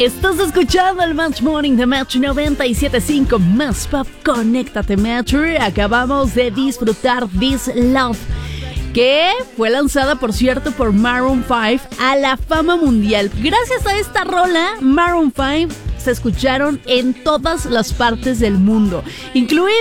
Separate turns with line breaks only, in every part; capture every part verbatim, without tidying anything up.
Estás escuchando el Match Morning de Match noventa y siete punto cinco Más Pop. Conéctate, Matcher. Acabamos de disfrutar This Love, que fue lanzada, por cierto, por Maroon cinco a la fama mundial. Gracias a esta rola, Maroon cinco se escucharon en todas las partes del mundo, incluido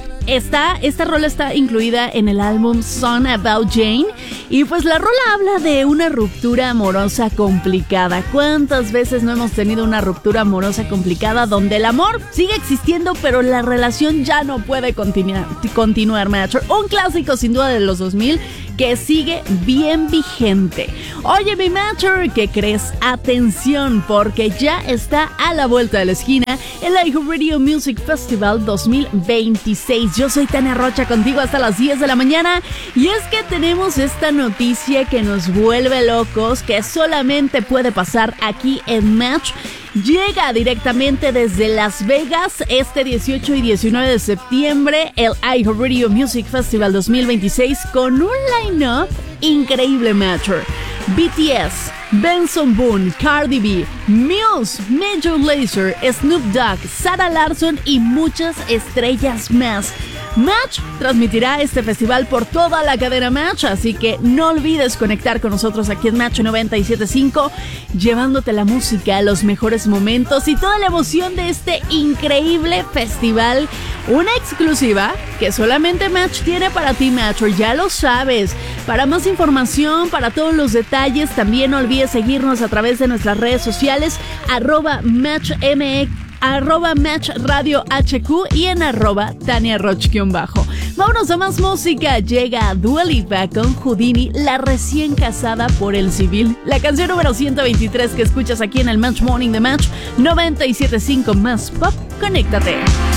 esta, esta rola está incluida en el álbum Song About Jane. Y pues la rola habla de una ruptura amorosa complicada. ¿Cuántas veces no hemos tenido una ruptura amorosa complicada donde el amor sigue existiendo, pero la relación ya no puede continuar, continuar, Matcher? Un clásico sin duda de los dos mil que sigue bien vigente. Oye, mi Matcher, ¿qué crees? Atención, porque ya está a la vuelta de la esquina el iHeartRadio Music Festival dos mil veintiséis. Yo soy Tania Rocha, contigo hasta las diez de la mañana. Y es que tenemos esta noticia que nos vuelve locos, que solamente puede pasar aquí en Match. Llega directamente desde Las Vegas este dieciocho y diecinueve de septiembre el iHeartRadio Music Festival dos mil veintiséis con un line-up increíble, Matcher. B T S, Benson Boone, Cardi B, Muse, Major Lazer, Snoop Dogg, Sarah Larsson y muchas estrellas más. Match transmitirá este festival por toda la cadena Match, así que no olvides conectar con nosotros aquí en Match noventa y siete punto cinco, llevándote la música, los mejores momentos y toda la emoción de este increíble festival. Una exclusiva que solamente Match tiene para ti, Match, ya lo sabes. Para más información, para todos los detalles, también no olvides seguirnos a través de nuestras redes sociales, arroba MatchMX, arroba Match Radio H Q y en arroba Tania Roch-bajo. Vámonos a más música. Llega Dua Lipa con Houdini, la recién casada por el civil. La canción número ciento veintitrés que escuchas aquí en el Match Morning de Match noventa y siete punto cinco Más Pop. Conéctate.